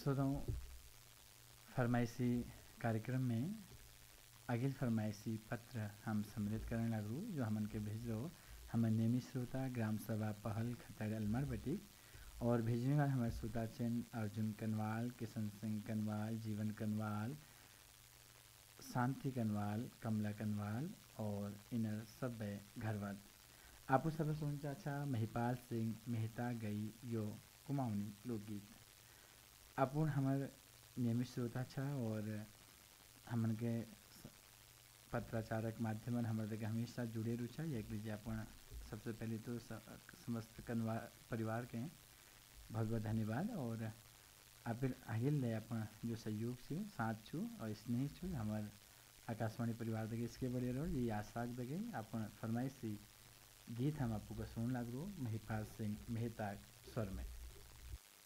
श्रोताओं, फरमाइशी कार्यक्रम में अगिल फरमाइशी पत्र हम सम्मिलित करने लगू जो हमन के भेजो हमर नियमित श्रोता ग्राम सभा पहल खतर अलमर बटी और भेजने वाले हमारे श्रोता चैन अर्जुन कनवाल, किशन सिंह कनवाल, जीवन कनवाल, शांति कनवाल, कमला कनवाल और इनर सब घरवाल आपू सब सोचा अच्छा महिपाल सिंह मेहता गई यो कुमाऊनी लोकगीत अपुन हमार नियमित श्रोता छा और हमन के पत्राचारक माध्यम हमारे के हमेशा जुड़े रुचा एक लीजिए अपन सबसे पहले तो समस्त परिवार के बहुत बहुत धन्यवाद और आप आगिल ले अपन जो सहयोग से साथ छू और स्नेह छू हमार आकाशवाणी परिवार देखे इसके बड़े रहो ये आशा देखे अपन फरमाइशी गीत हम आपको सुन लग रो महिपाल सिंह मेहता स्वर में।